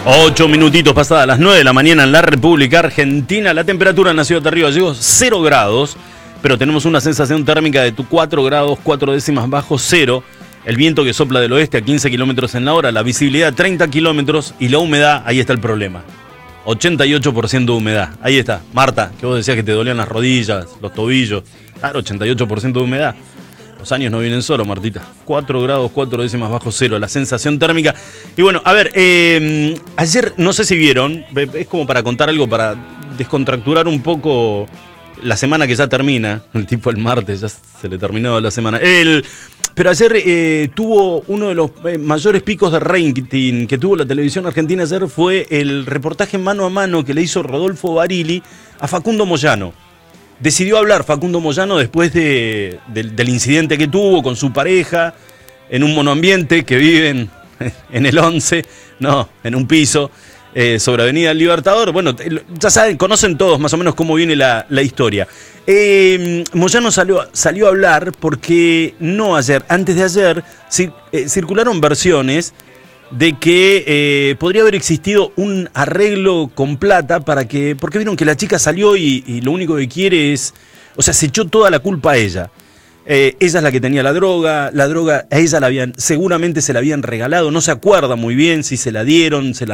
8 minutitos pasadas las 9 de la mañana en la República Argentina. La temperatura en la ciudad de Río Gallegos 0 grados, pero tenemos una sensación térmica de 4 grados, 4 décimas bajo cero. El viento que sopla del oeste a 15 kilómetros en la hora, la visibilidad 30 kilómetros y la humedad, ahí está el problema. 88% de humedad. Ahí está. Marta, que vos decías que te dolían las rodillas, los tobillos. Claro, 88% de humedad. Los años no vienen solo, Martita. 4 grados, 4 décimas bajo cero, la sensación térmica. Y bueno, a ver, ayer, no sé si vieron, es como para contar algo, para descontracturar un poco la semana que ya termina. El tipo el martes, ya se le terminó la semana. Pero ayer tuvo uno de los mayores picos de rating que tuvo la televisión argentina. Ayer fue el reportaje mano a mano que le hizo Rodolfo Barili a Facundo Moyano. Decidió hablar Facundo Moyano después del incidente que tuvo con su pareja en un monoambiente que viven en el 11, no, en un piso, sobre Avenida Libertador. Bueno, ya saben, conocen todos más o menos cómo viene la historia. Moyano salió a hablar porque no ayer, antes de ayer, circularon versiones de que podría haber existido un arreglo con plata porque vieron que la chica salió y lo único que quiere es, o sea, se echó toda la culpa a ella. Ella es la que tenía la droga a ella seguramente se la habían regalado, no se acuerda muy bien si se la dieron, se la